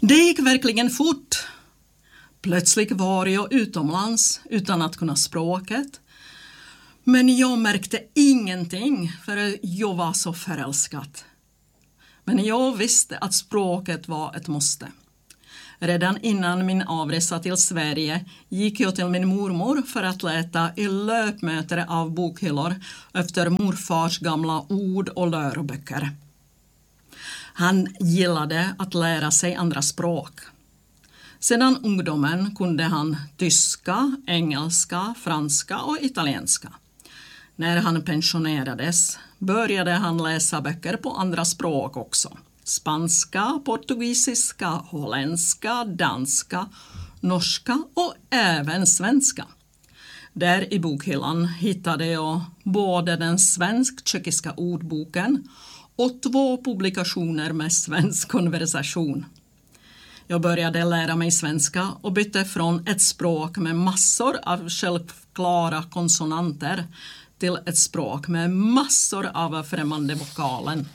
Det gick verkligen fort. Plötsligt var jag utomlands utan att kunna språket. Men jag märkte ingenting för jag var så förälskad. Men jag visste att språket var ett måste. Redan innan min avresa till Sverige gick jag till min mormor för att leta i löpmeter av bokhyllor efter morfars gamla ord och läroböcker. Han gillade att lära sig andra språk. Sedan ungdomen kunde han tyska, engelska, franska och italienska. När han pensionerades började han läsa böcker på andra språk också. Spanska, portugisiska, holländska, danska, norska och även svenska. Där i bokhyllan hittade jag både den svensk-tjeckiska ordboken och 2 publikationer med svensk konversation. Jag började lära mig svenska och bytte från ett språk med massor av självklara konsonanter till ett språk med massor av främmande vokalen.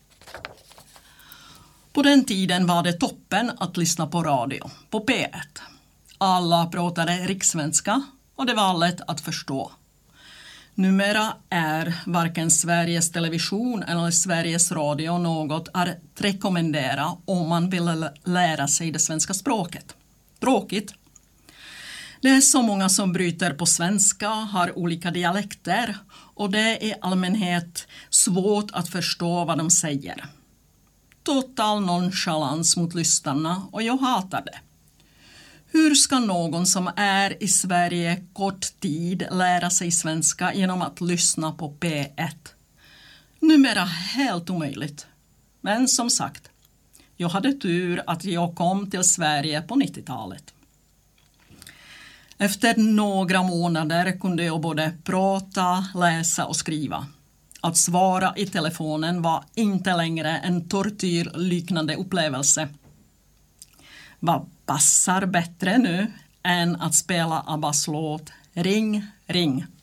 På den tiden var det toppen att lyssna på radio, på P1. Alla pratade rikssvenska och det var lätt att förstå. Numera är varken Sveriges Television eller Sveriges Radio något att rekommendera om man vill lära sig det svenska språket. Tråkigt. Det är så många som bryter på svenska, har olika dialekter och det är i allmänhet svårt att förstå vad de säger. Total nonchalans mot lyssnarna och jag hatar det. Hur ska någon som är i Sverige kort tid lära sig svenska genom att lyssna på P1? Numera helt omöjligt. Men som sagt, jag hade tur att jag kom till Sverige på 90-talet. Efter några månader kunde jag både prata, läsa och skriva. Att svara i telefonen var inte längre en tortyrliknande upplevelse. Vad passar bättre nu än att spela Abbas låt Ring, ring?